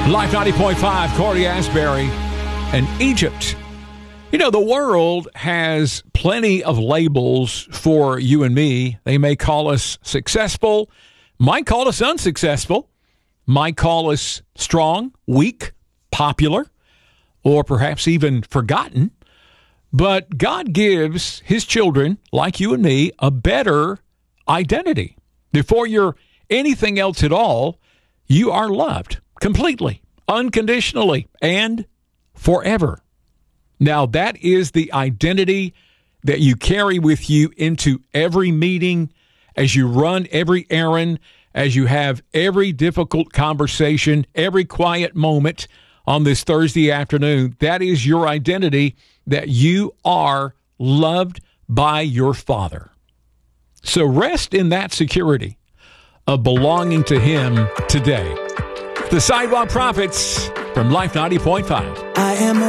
Life 90.5, Corey Asbury, and Egypt. You know, the world has plenty of labels for you and me. They may call us successful, might call us unsuccessful, might call us strong, weak, popular, or perhaps even forgotten. But God gives his children, like you and me, a better identity. Before you're anything else at all, you are loved completely, unconditionally, and forever. Now, that is the identity that you carry with you into every meeting, as you run every errand, as you have every difficult conversation, every quiet moment on this Thursday afternoon. That is your identity, that you are loved by your Father. So rest in that security of belonging to him today. The Sidewalk Prophets from Life 90.5. I am